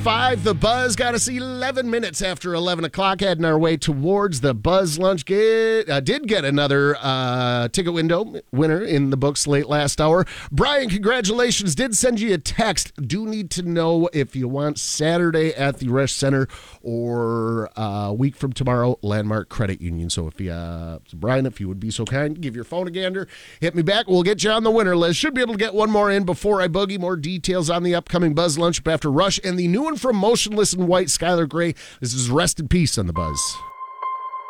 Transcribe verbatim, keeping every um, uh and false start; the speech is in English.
Five, the Buzz got us eleven minutes after eleven o'clock, heading our way towards the Buzz Lunch. Get, uh, did get another uh, ticket window winner in the books late last hour. Brian, congratulations. Did send you a text. Do need to know if you want Saturday at the Resch Center or a uh, week from tomorrow, Landmark Credit Union. So if you, uh, Brian, if you would be so kind, give your phone a gander, hit me back. We'll get you on the winner list. Should be able to get one more in before I boogie. More details on the upcoming Buzz Lunch after Rush and the new one from Motionless in White, Skylar Grey. This is Rest in Peace on the Buzz.